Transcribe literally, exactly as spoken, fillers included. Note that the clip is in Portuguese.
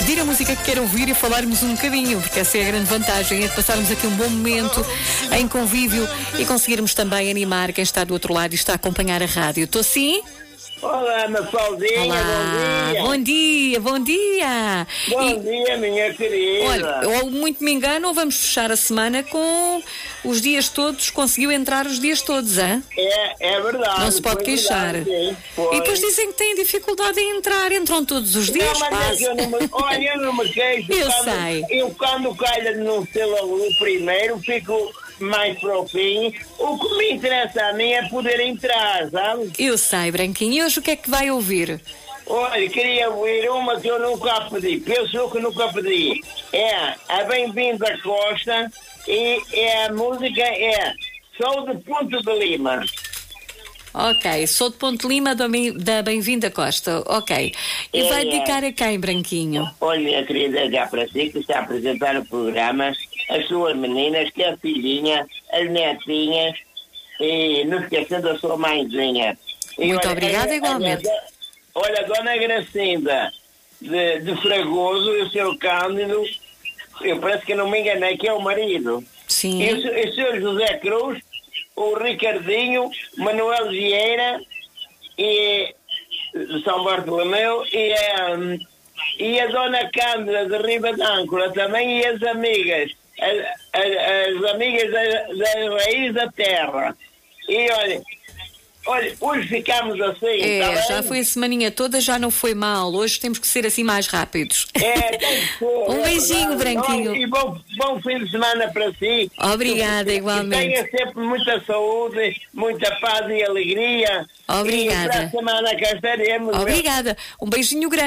pedir a música que quer ouvir e falarmos um bocadinho, porque essa é a grande vantagem, é de passarmos aqui um bom momento em convívio e conseguirmos também animar quem está do outro lado e está a acompanhar a rádio. Estou sim? Olá, Mafaldinha, Olá, bom dia. bom dia, bom dia. Bom E, dia, minha querida. olha, ou muito me engano, ou vamos fechar a semana com os dias todos, conseguiu entrar os dias todos, hein? É, é verdade. Não se pode foi queixar. verdade, sim, foi. E depois dizem que têm dificuldade em entrar, entram todos os dias, Não, mas quase. eu não me, olha, eu não me queixo. Eu quando, sei. Eu quando calho no celular primeiro, fico mais para o fim. O que me interessa a mim é poder entrar, sabe? Eu sei, Branquinho. E hoje o que é que vai ouvir? Olha, queria ouvir uma que eu nunca pedi, penso que nunca pedi. É a Bem-vinda Costa e é, a música é Sou de Ponte de Lima. Ok, sou de Ponte Lima da Bem- da Bem-vinda Costa. Ok. E É, vai é. dedicar a quem, Branquinho? Olha, minha querida, já para si que está a apresentar o programa, as suas meninas, que é a filhinha, as netinhas, e não esquecendo a sua mãezinha. E Muito olha, obrigada, a- a- igualmente. a- olha, a dona Gracinda de, de Fragoso e o seu Cândido, eu parece que não me enganei, que é o marido. Sim. E o, se- e o senhor José Cruz, o Ricardinho, Manuel Vieira e de São Bartolomeu e a, e a dona Cândida de Riba d'Âncora também e as amigas, as, as, as amigas da, da raiz da terra. E olha, olha, hoje ficamos assim, É, tá já bem? foi a semaninha toda, já não foi mal. Hoje temos que ser assim mais rápidos. É, tem que ser, Um é beijinho, verdade. Branquinho. Olha, e bom, bom fim de semana para si. Obrigada, Que- igualmente. Que tenha sempre muita saúde, muita paz e alegria. Obrigada. E para a semana cá estaremos. Obrigada. Um beijinho grande.